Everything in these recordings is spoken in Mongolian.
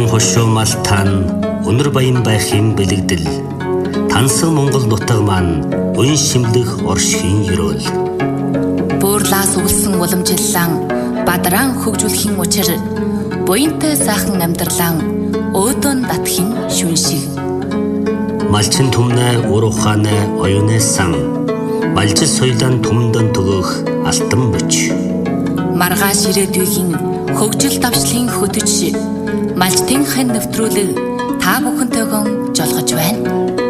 хошуумал өнөр баян байхын бэлэгдэл тансаг Монгол нутаг маань уян шимлэх оршхийн ёроол буурлаас өвлсөн уламжлалан бадран хөгжүүлэхийн учир буянтай сайхан амьдралан өөдөн татхийн шүншиг малчин түмнэ ур ухаанэ оюунэ сан малжил соёлын түмдэн төгөх алтан мөч маргааш ирээдүйн хөгжил давшлын хөтөч малчтын хэн нэвтрүүлэг та бүхэнтэйгэн жолгож байна.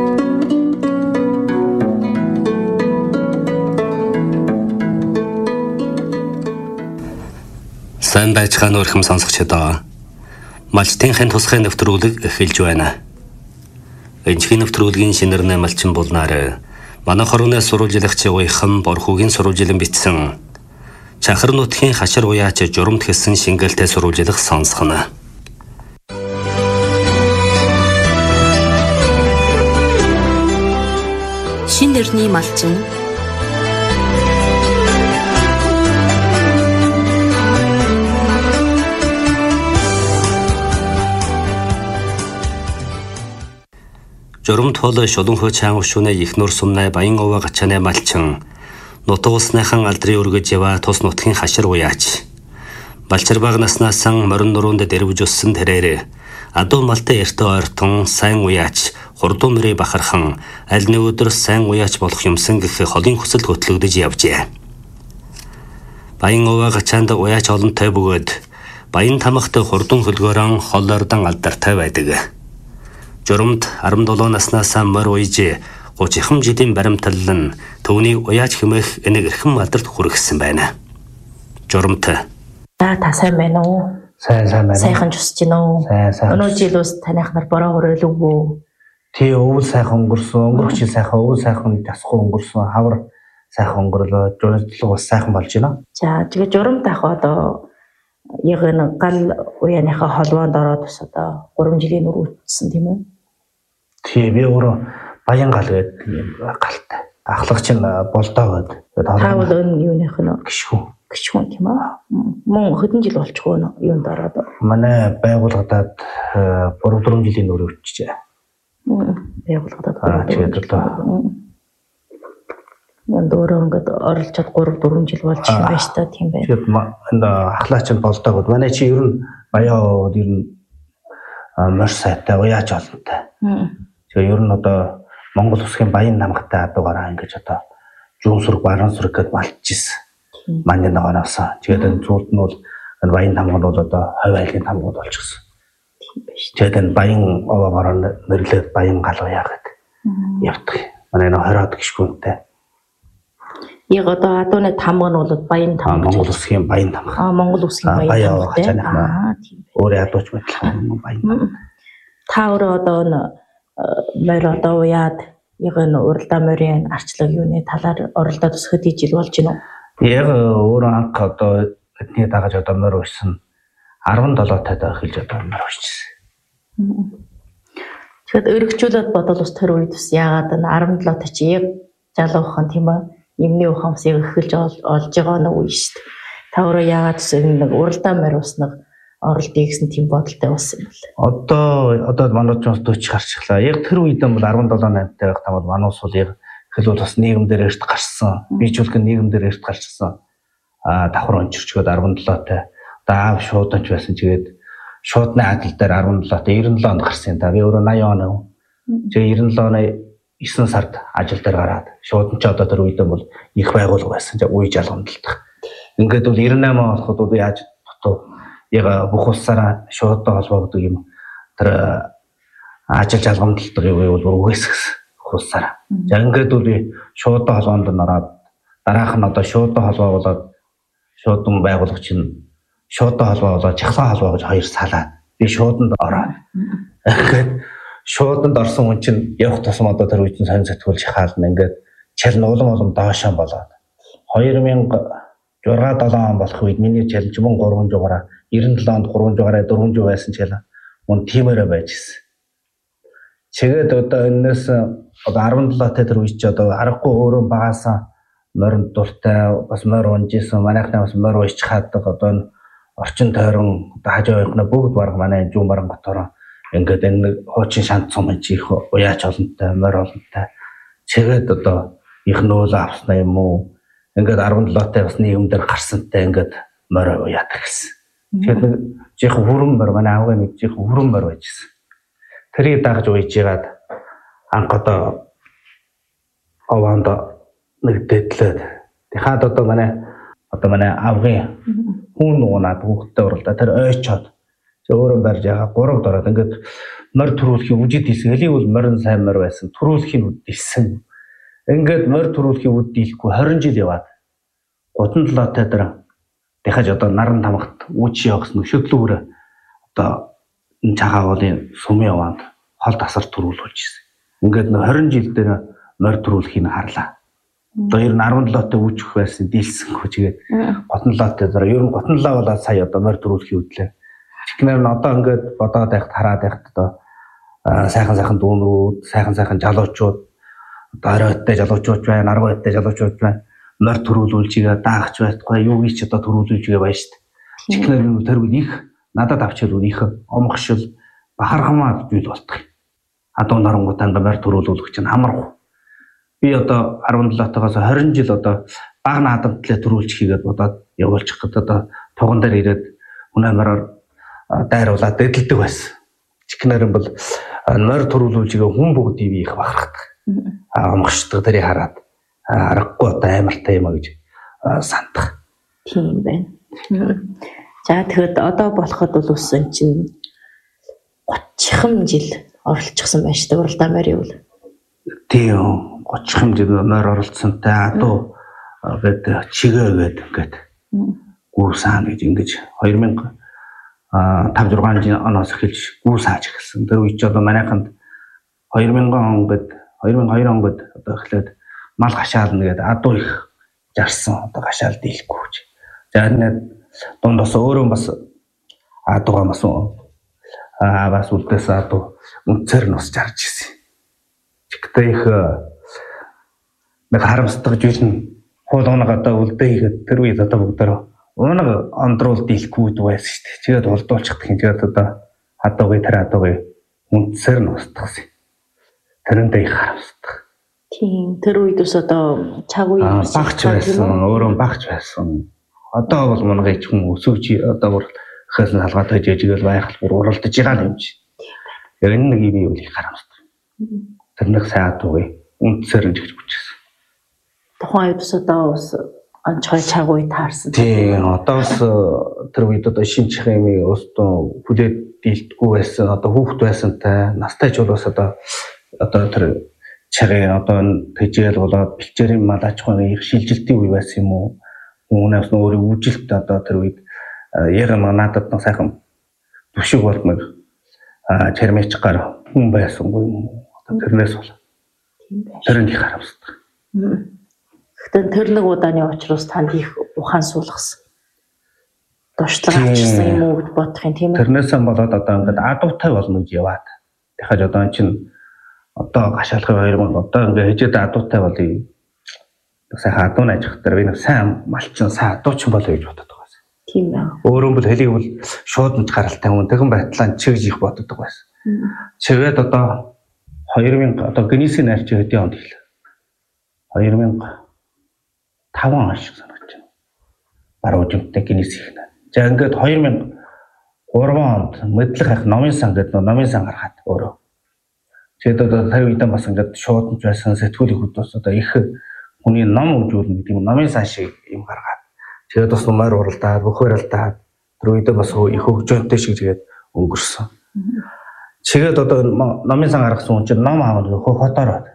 Сайн байцгаана өрхөм сонсогчдоо. Малчтын хэн тусгай нэвтрүүлэг эхэлж байна. Энэхний нэвтрүүлгийн шинэрнэ малчин булнаар манай хорооны сурвалжлагч уяхан борхуугийн сурвалжлан бичсэн Чахар нутгийн хашир уяач журамт хэлсэн шингэлтэй сурвалжлах сонсгоно. Шинэрний малчин Журамт хол шулуун чаан өвшүүнэ ихнүр сумнай баян овоо гачааны малчин нутаг усныхан алдрын өргөж ява тус нутгийн хашир уяач балчир баг наснасан морин нуруунд дэрвж өссөн тэрээр адуу малтай эртөө ойртон сайн уяач хурдуу мөрий бахархан аль нэг өдөр сайн уяач болох юмсан гэх холын хүсэл хөтлөгдөж явжээ. Баян овоо гачаанд уяач олонтой бөгөөд баян тамхтай хурдун хөлгөөрөн холлордон алдартай байдаг. Журамт 17 наснаас морь уйж 30 жилийн баримтлал нь түүнийг уяач хэмээх энийг эрхэм алдарт хүргэсэн байна. Журамт та сайн байна уу? Сайн байна. Сайхан жусч гинэ үү? Өнөө жил ус таних нар бороо хөрөөл үгүй. Тий өвөл сайхан өнгөрсөн, өнгөрөх жил сайхан өвөл сайхан тасгүй өнгөрсөн, хавар сайхан өнгөрлөө, журамтлал бас сайхан болж байна. За тэгээ журамт ах одоо яг энэ гал уяаныхаа холбоонд ороод бас одоо 3 жилийн нүр үтсэн тийм үү? Тий би өөрөө баян гал гэдэг галтай. Ахлагч нь болдоо гэдэг. Таавал өн юуных нь гişгүн тийм үү? Мөн хэдэн жил болчихгоо юунд ороод? Манай байгууллагад 3-4 жилийн нүр үтчихжээ. Байгууллагад тэгээд л Янд өөрөө ингээд оролцоод 3-4 жил болж байна шүү дээ тийм байна. Тэгээд энэ ахлаач нь болдоо гэд манай чи ер нь баяа ер нь морь сайтай уяач олонтой. Тэгээ ер нь одоо Монгол усгийн баян намгатай адуугаараа ингэж одоо зүүн сүрэг баруун сүрэг гэд малчижсэн. Манай ногоноос. Тэгээд энэ зүйлд нь бол энэ баян намгууд бол одоо ховь айлын намгууд болчихсон. Тийм байна шүү. Тэгээд энэ баян овоогоор нэрлээд баян гал уяа гэд явдаг. Манай энэ 20-од гişгүнтэй. Яг одоо адууны тамга нь бол баян тамга. Монгол усгийн баян тамга. Монгол усгийн баян тамга. Тийм байна. Өөрөө адууч мэтлэн баян. Та өөрөө одоо морь одоо уяад яг энэ уралдаа морийн арчлаг юуны талаар оролдоод бас хэдий жил болж байна уу? Яг өөрөө анх одоо эдний дагаж одоо морь уйсан 17 таад эхэлж одоо морь уйчихсан. Тэгэхээр өргөжүүлээд бодвол бас тэр үед бас яагаад энэ 17 таа чи яг залуухан тийм ээ юмны ухамс яг эхэлж олж байгаа нэг үе шүү дээ. Та өөрөө яагаад нэг уралдаа морь уснаг оролдъё гэсэн тийм бодолтой болсон юм бэ? Одоо манай ч 40 гарчлаа. Яг тэр үед нь бол 17-8 тайх тамад манай ус бол яг хэлбэл бас нийгэмдэр эрт гарсан. Биечүүлгэн нийгэмдэр эрт гарчсан. Давхар ончирчгод 17 тай. Одоо аав шууданч байсан чигээд шуудны адил дээр 17 тай 97 онд гарсан. Би өөрөө 80 он. Тэгээ 97 оны 9 сард ажил дээр гараад шууданч одоо тэр үед бол их байгуулга байсан. Үе жалгамдалдах. Ингээд бол 98 болоход бол яаж дутуу яг бүх улсаараа шуудтай холбогддог юм. Тэр ажил жалгамдалдаг юм бол үгээсгсэн улсаараа. За ингээд бол шуудтай холбоонд ороод дараах нь одоо шуудтай холбоо болоод шуудан байгуулагч нь шуудтай холбоо болоод чахлан холбоо гэж хоёр салаад би шууданд ороод ингээд шууданд орсон хүн чинь явах тусам одоо тэр үед нь сонь сэтгүүл шахаална ингээд чалн улам доошоо болоод 2006-7 он болох үед миний чалж мөн 3 жугаараа 97 онд 3 жугаараа 400 байсан ч яла мөн тиймэрэ байж гисэн. Тэгээд одоо энэс одоо 17 таа тэр үеч одоо аргагүй өөрөө багаасаа морин дуртай бас морь унжсэн манайхнаа бас морь уйч хаадаг одоо орчин тойрон одоо хажуу явахна бүгд бараг манай зүүн баран готоор ингээд энэ хуучин шант цум их уяач олонтой, морь олонтой. Чигээд одоо их нөөл авснаа юм уу? Ингээд 17-тай бас нийгэмдэр гарсантай ингээд морь уяадаг гэсэн. Тэгээд нэг жих хүрэн морь манай аавын нэг жих хүрэн морь байжсэн. Тэрийг дагж уйж ягаад анх одоо овонд нэг дэдлээд. Тэгэхад одоо манай аавын хүн нуунаад хүүхдтэй уралдаа тэр ойчоод өөрөө барьж байгаа 3 дороод ингээд морь төрүүлэхийг үжид хийсэн. Элийн бол морин сайн морь байсан. Төрүүлэхийг үдийсэн. Ингээд морь төрүүлэхийг үдийхгүй 20 жил яваад 37-тай дараа дахиж одоо наран тамагт үүч явахс нөхөдлөөр одоо цагаан уулын сумын яванд хол тасар төрүүлүүлж ирсэн. Ингээд 20 жил дээр морь төрүүлэхийг харлаа. Одоо ер нь 17-тай үүчх байсан дийлсэн хүчгээд 37-тай дараа ер нь 37 болоод сая одоо морь төрүүлэхийг үдлээ. Чихнэр нь одоо ингээд бодоод байхад хараад байхад одоо сайхан дүүнрүүд, сайхан жалуучууд одоо оройтой жалуучууд байна, аргуудтай жалуучууд байна. Морь төрүүлүүлж игээ даахч байхгүй юу гэж одоо төрүүлүүлж игээ байна шүү дээ. Чихнэр нь тэр үед их надад авчил их омгшил бахархамаа зүйл болтго. Адуу нарангуудаа морь төрүүлүүлэх чинь хамаргүй. Би одоо 17-тойгоос 20 жил одоо баг наадамтлаа төрүүлчих хийгээд бодоод явуулчих гэдэг одоо туган дээр ирээд үнэмээр дайруулаад дэдэлдэг байсан. Чихнэр нь бол морь төрүүлүүлж игээ хүн бүгдийг их бахархдаг. Омгшдаг тэрийг хараад аргагүй одоо амартай юм а гэж сандах. Тийм байна. За тэгэхэд одоо болоход бол үсэн чинь 30 жил оролцсон байна шүү дээ уралдаан морийн үйл. Тийм 30 жил морь оролцсонтай адуу гэдэг чигээгээд ингээд гүүсаан гэж ингэж 5-6 оноос эхэлж гүүсааж эхэлсэн. Тэр үед ч одоо манайханд 2000 он гээд 2002 он гээд одоо эхлээд мал гашаална гэдэг адуу их жарсан одоо гашаал дийлэхгүй гэж. За энэ дундаас өөрөө бас адуугаа бас үлдээс адуу үнцээр нь бас жарж ирсэн. Чигтэй их нэг харамсдаг зүйл нь хуулгана одоо үлдээ ихэд тэр үед одоо бүгдөө уунаг ондруул дийлэхгүй байсан шүү дээ. Тэгээд улдуулчих гэх юм тэгээд одоо адуугийн үнцээр нь устгасан. Тэрэндээ их харамсдаг. Тийм тэр үед ус одоо цаг үе багч байсан, өөрөө багч байсан. Одоо бол мунгийн хүн өсөвч одоо бүр хөөсөн халгаатай жижигэл байхал бүр уралдаж байгаа юм чи. Яг энэ нэг юм юу их харамсдаг. Тэр нэг сайн адуугийн үнцээр нь жигж бүжсэн. Тухайн үед одоо ус анчхай цаг үе таарсан. Тийм одоос тэр үед одоо шинжих хэмээ өстөө хүлээд дийлдэхгүй байсан. Одоо хүүхэд байсантай настай ч болоос одоо тэр чагийн одоо тэжээл болоод бэлчээрийн мал аж ахуйн их шилжилтийн үе байсан юм уу? Үүнээс өөрийн үжилт одоо тэр үед яг надад нэг сайхан түшиг бол нэг чермэч гар хүн байсангүй юм уу? Одоо тэрнээс бол тэр нь их харамсдаг. Гэхдээ тэр нэг удааны учраас танд их ухаан суулгасан. Дуршлаг авчирсан юм уу гэж бодох юм тийм үү? Тэрнээсээ болоод одоо ингээд адуутай болно гэж яваад. Дахиж одоо эн чинь одоо гашаалхын 2000 одоо ингээд хижээд адуутай болъё. Сайхан адуу найжих дээр би нэг сайн малчин сайн адуучин болъё гэж боддог байсан. Тийм ээ. Өөрөө бол хэлийг бол шууд нь гаралтай хүн тэгэн байтлаа чигж их боддог байсан. Чигээд одоо 2000 одоо Гиннесийн найрч хэдийн онд хэлээ. 2005 он шиг санагдаж байна. Баруун жимтэй Гиннес их нэ. За ингээд 2003 онд мэдлэг хах номын сан гэдэг номын сан гаргаад өөрөө. Тэгэд одоо тэр үедээ бас ингээд шууд байсан сэтгүүлийн хөдөөс одоо их хүний ном өгүүлнэ гэдэг номын сан шиг юм гаргаад. Тэгээд бас морь уралдаад бөхөрөлдаад тэр үедээ бас их хөгжөөнтэй шиг тэгээд өнгөрсөн. Чигээд одоо номын сан гаргасан хүн чинь ном аавал хотоороод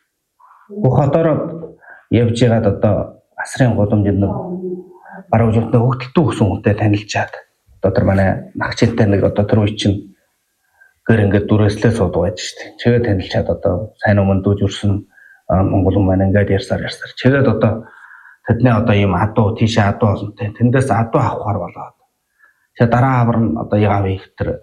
явж байгаад одоо асрын голомжинд баруун жимтэй хөгтөлтөө өгсөн хүнтэй танилцаад одоо тэр манай нагчинтай нэг одоо тэр үе чинь гэр ингээд дүрээслээ сууд байж штэ. Чигээд танилцаад одоо сайн өмнө дүүж өрсөн Монгол хүн маань ингээд ярьсаар. Чигээд одоо тэдний одоо ийм адуу тийшээ адуу олонтой. Тэндээс адуу авахар болоод. Тэгээ дараа хавар нь одоо яав их тэр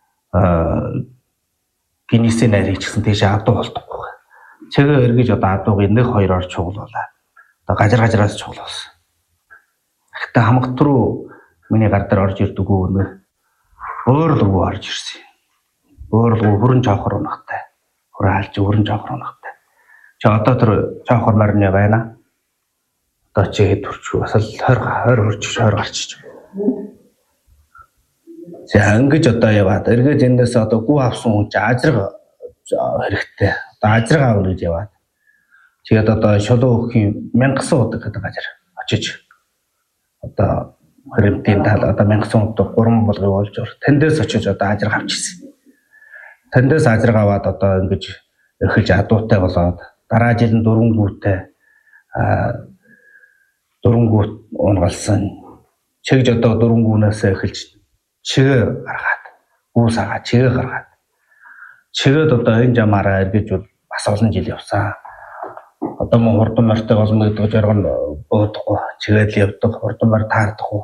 Гиннесийн найрыг ч гэсэн тийшээ адуу болдохгүй. Чигээ эргэж одоо адуугийн 1-2-оор чуглуулаад. Одоо гажраас чуглуулсан. Гэхдээ хамгаалт руу Миний гар дээр орж ирдэг үү өөрлөгөө орж ирсэн. Өөрлөгөө хүрэн жоохор унахтай. Хураалж хүрэн жоохор унахтай. Чи одоо тэр жоохор марны байна. Одоо чи хэд хүрч бас л 20 гарчиж. За ингэж одоо яваад эргээд эндээс одоо гүү авсан хүн чи ажраг хэрэгтэй. Одоо ажраг аавна гэж яваад. Тэгээд одоо шулуу өхийн 1000 удаг гэдэг газар очиж одоо хөрөмтийн тал одоо 1000 удаг 3 болгыг олж ор. Тэндээс очиж одоо ажраг авчихсан. Тэндээс ажраг аваад одоо ингэж эхэлж адуутай болоод дараа жил нь дөрөнгүүтэй унгалсан. Чигж одоо дөрөнгүүнээс эхэлж чигээ гаргаад үүсаага чигээ гаргаад чигээд одоо энэ жамаараа эргэж бол бас олон жил явсан. Одоо мөн хурдан морьтой болно гэдэг жаргал буудахгүй чигээд л явдаг хурдан морь таардахгүй.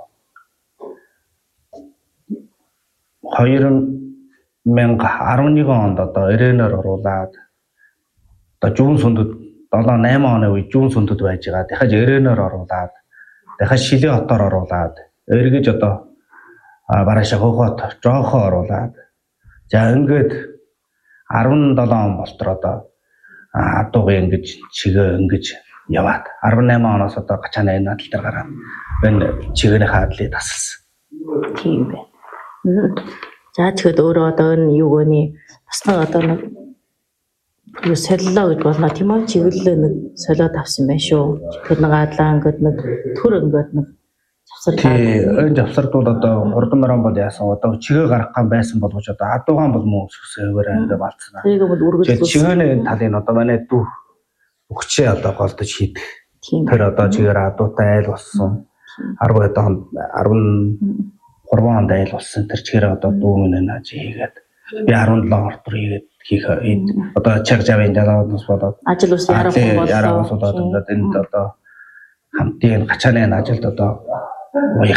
2011 онд одоо Ирэнээр оруулаад одоо Жүүн сүндэд 7-8 оны үе Жүүн сүндэд байж байгаа. Дахиж Ирэнээр оруулаад дахиж Шилээ хотоор оруулаад эргэж одоо бараашаа хохот жоохоо оруулаад за ингээд 17 он болтор одоо адууг ингэж чигээ ингэж яваад 18 оноос одоо гачаана энэ надал дээр гараад энэ чигээний хаадлыг тасалсан. Тийм байна. За тэгэхэд өөрөө одоо энэ юу гөний бас нэг одоо нэг солилоо гэж болно тийм үү? Чиглэлээ нэг солиод авсан байх шүү. Тэгэхээр нэг адлаа ингээд нэг төр ингээд нэг энэ завсардууд одоо хурдан морон бол яасан одоо чигээ гарах гам байсан болгож одоо адуугаан бол мөн өсгсөөр ингээд балцсан. Тэрийг бол үргэлжлүүлсэн. Чигээний талын одоо манай дүү өгчээ одоо голдож хийдэг. Тэр одоо чигээр адуутай айл болсон. 10 онд 13 онд айл болсон. Тэр чигээр одоо дүү минь нааж хийгээд би 17 ортор хийгээд хийх одоо чаг жавын жалааднаас болоод ажил ус ярахгүй болоод ингээд энд одоо хамтын гачааны ажилд одоо